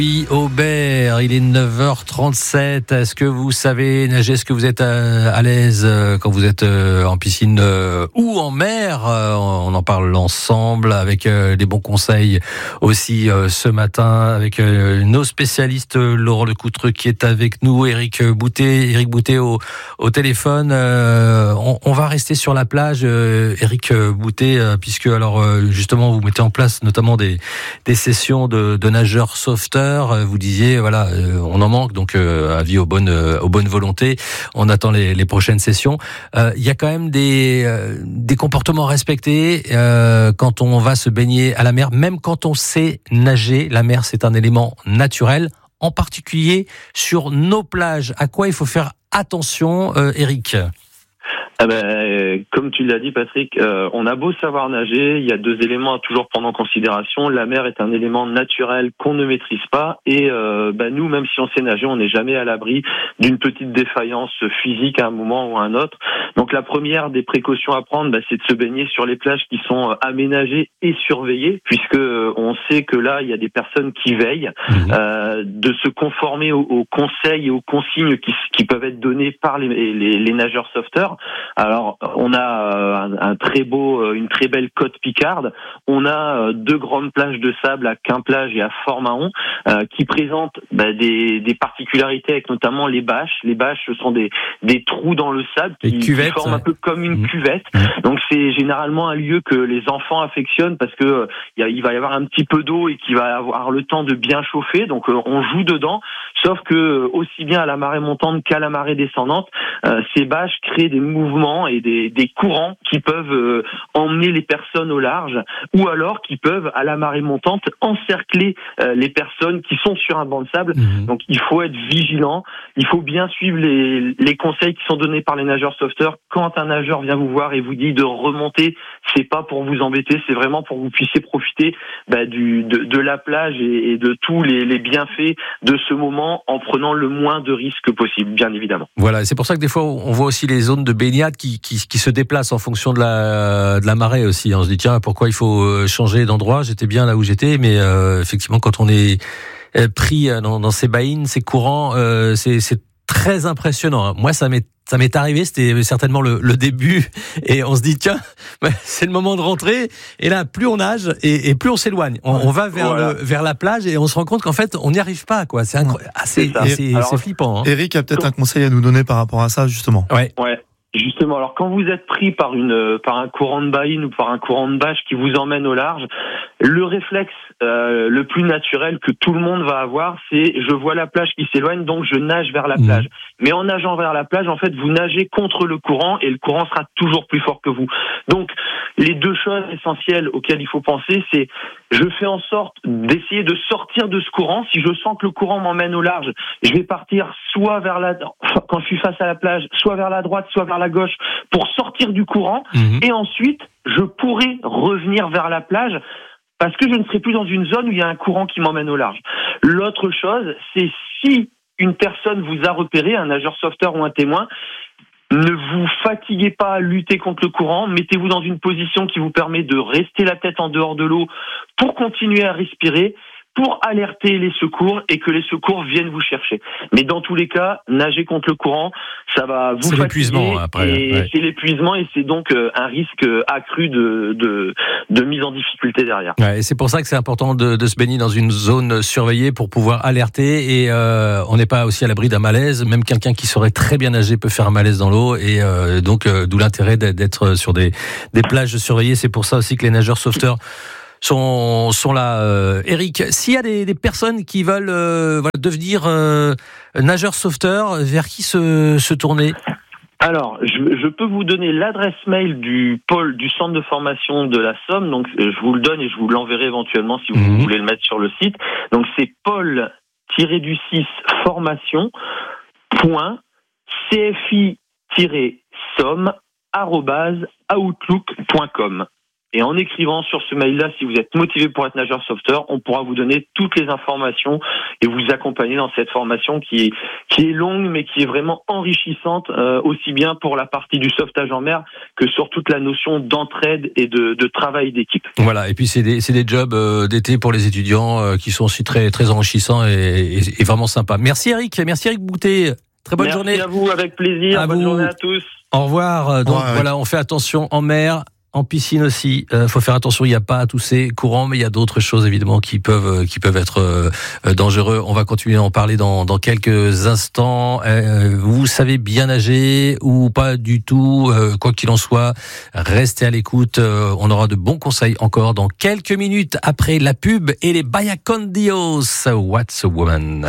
Oui, Aubert, il est 9h37. Est-ce que vous savez nager? Est-ce que vous êtes à l'aise quand vous êtes en piscine ou en mer? On en parle ensemble avec des bons conseils aussi ce matin avec nos spécialistes, Laurent Lecoutre qui est avec nous, Éric Boutet au téléphone. On va rester sur la plage, Éric Boutet, puisque alors justement vous mettez en place notamment des sessions de nageurs sauveteurs. Vous disiez voilà, on en manque, donc avis aux bonnes volontés. On attend les prochaines sessions. Il y a quand même des comportements respectés quand on va se baigner à la mer, même quand on sait nager. La mer, c'est un élément naturel, en particulier sur nos plages. À quoi il faut faire attention, Éric? Comme tu l'as dit, Patrick, on a beau savoir nager, il y a deux éléments à toujours prendre en considération. La mer est un élément naturel qu'on ne maîtrise pas, et nous, même si on sait nager, on n'est jamais à l'abri d'une petite défaillance physique à un moment ou à un autre. Donc la première des précautions à prendre, c'est de se baigner sur les plages qui sont aménagées et surveillées, puisque on sait que là, il y a des personnes qui veillent, de se conformer aux conseils et aux consignes qui peuvent être données par les nageurs sauveteurs. Alors, on a une très belle côte picarde. On a deux grandes plages de sable à Quimplage et à Fort-Mahon qui présentent des particularités avec notamment les bâches. Les bâches, ce sont des trous dans le sable qui forment un peu comme une cuvette. Donc, c'est généralement un lieu que les enfants affectionnent parce que il va y avoir un petit peu d'eau et qu'il va avoir le temps de bien chauffer. Donc, on joue dedans. Sauf que aussi bien à la marée montante qu'à la marée descendante, ces bâches créent des mouvements et des courants qui peuvent emmener les personnes au large, ou alors qui peuvent, à la marée montante, encercler les personnes qui sont sur un banc de sable. Donc il faut être vigilant, il faut bien suivre les conseils qui sont donnés par les nageurs sauveteurs. Quand un nageur vient vous voir et vous dit de remonter, c'est pas pour vous embêter, c'est vraiment pour que vous puissiez profiter de la plage et de tous les bienfaits de ce moment en prenant le moins de risques possible, bien évidemment. Voilà, c'est pour ça que des fois on voit aussi les zones de baignade qui se déplacent en fonction de la marée aussi. On se dit tiens, pourquoi il faut changer d'endroit? J'étais bien là où j'étais, mais effectivement quand on est pris dans ces baïnes, ces courants, c'est très impressionnant. Moi ça m'est arrivé, c'était certainement le début, et on se dit tiens, c'est le moment de rentrer, et là plus on nage et plus on s'éloigne. On va vers la plage et on se rend compte qu'en fait on n'y arrive pas, quoi. C'est c'est flippant. Hein. Éric a peut-être un conseil à nous donner par rapport à ça, justement. Ouais. Justement, alors quand vous êtes pris par un courant de baïne ou par un courant de bâche qui vous emmène au large, le réflexe le plus naturel que tout le monde va avoir, c'est je vois la plage qui s'éloigne, donc je nage vers la plage. Mais en nageant vers la plage, en fait, vous nagez contre le courant et le courant sera toujours plus fort que vous. Donc, les deux choses essentielles auxquelles il faut penser, c'est je fais en sorte d'essayer de sortir de ce courant. Si je sens que le courant m'emmène au large, je vais partir soit quand je suis face à la plage, soit vers la droite, soit vers la gauche pour sortir du courant. Et ensuite, je pourrai revenir vers la plage parce que je ne serai plus dans une zone où il y a un courant qui m'emmène au large. L'autre chose, c'est si une personne vous a repéré, un nageur sauveteur ou un témoin, ne vous fatiguez pas à lutter contre le courant, mettez-vous dans une position qui vous permet de rester la tête en dehors de l'eau pour continuer à respirer, pour alerter les secours et que les secours viennent vous chercher. Mais dans tous les cas, nager contre le courant, ça va vous fatiguer. C'est l'épuisement après. C'est l'épuisement et c'est donc un risque accru de mise en difficulté derrière. Ouais, et c'est pour ça que c'est important de se baigner dans une zone surveillée pour pouvoir alerter, et on n'est pas aussi à l'abri d'un malaise. Même quelqu'un qui saurait très bien nager peut faire un malaise dans l'eau, et donc d'où l'intérêt d'être sur des plages surveillées. C'est pour ça aussi que les nageurs sauveteurs sont là. Éric, s'il y a des personnes qui veulent devenir nageurs sauveteurs, vers qui se tourner? Alors, je peux vous donner l'adresse mail du pôle du centre de formation de la Somme. Donc, je vous le donne et je vous l'enverrai éventuellement si vous voulez le mettre sur le site. Donc, c'est pôle-formation.cfi-somme@outlook.com. Et en écrivant sur ce mail-là, si vous êtes motivé pour être nageur sauveteur, on pourra vous donner toutes les informations et vous accompagner dans cette formation qui est longue, mais qui est vraiment enrichissante, aussi bien pour la partie du sauvetage en mer que sur toute la notion d'entraide et de travail d'équipe. Voilà, et puis c'est des jobs d'été pour les étudiants qui sont aussi très, très enrichissants et vraiment sympas. Merci Eric Boutet. Très bonne journée. Merci à vous, avec plaisir. Bonne journée à tous. Au revoir. Donc voilà, on fait attention en mer. En piscine aussi, faut faire attention. Il n'y a pas tous ces courants, mais il y a d'autres choses évidemment qui peuvent être dangereux. On va continuer à en parler dans quelques instants. Vous savez bien nager ou pas du tout, quoi qu'il en soit, restez à l'écoute. On aura de bons conseils encore dans quelques minutes après la pub et les Bayacondios. What's a Woman?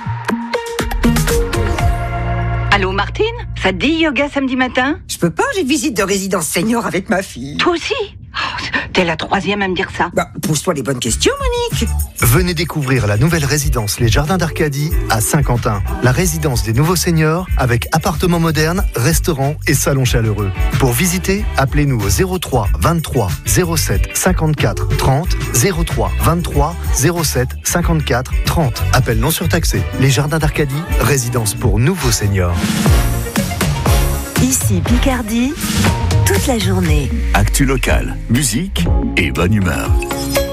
Allô Martine, ça te dit yoga samedi matin? Je peux pas, j'ai visite de résidence senior avec ma fille. Toi aussi? T'es la troisième à me dire ça. Pose-toi les bonnes questions, Monique. Venez découvrir la nouvelle résidence Les Jardins d'Arcadie à Saint-Quentin. La résidence des nouveaux seniors avec appartements modernes, restaurants et salons chaleureux. Pour visiter, appelez-nous au 03 23 07 54 30 03 23 07 54 30. Appel non surtaxé. Les Jardins d'Arcadie, résidence pour nouveaux seniors. Ici Picardie, toute la journée. Actu locale, musique et bonne humeur.